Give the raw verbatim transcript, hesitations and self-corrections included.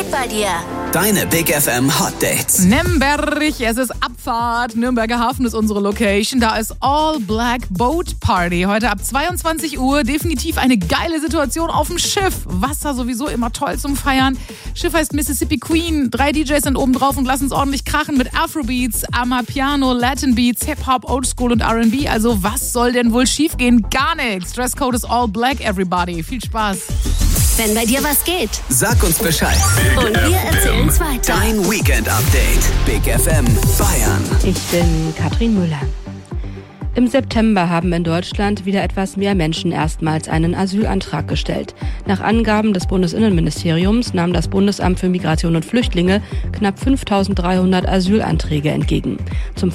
geht bei dir? Deine Big F M Hot Dates. Nürnberg, es ist Abfahrt. Nürnberger Hafen ist unsere Location. Da ist All Black Boat Party. Heute ab zweiundzwanzig Uhr. Definitiv eine geile Situation auf dem Schiff. Wasser sowieso immer toll zum Feiern. Schiff heißt Mississippi Queen. Drei D Js sind oben drauf und lassen es ordentlich krachen mit Afrobeats, Amapiano, Latin Beats, Hip-Hop, Oldschool und R and B. Also was soll denn wohl schiefgehen? Gar nichts. Dresscode ist All Black, everybody. Viel Spaß. Wenn bei dir was geht. Sag uns Bescheid. Und wir erzählen's weiter. Dein Weekend Update. Big F M Bayern. Ich bin Katrin Müller. Im September haben in Deutschland wieder etwas mehr Menschen erstmals einen Asylantrag gestellt. Nach Angaben des Bundesinnenministeriums nahm das Bundesamt für Migration und Flüchtlinge knapp fünftausenddreihundert Asylanträge entgegen. Zum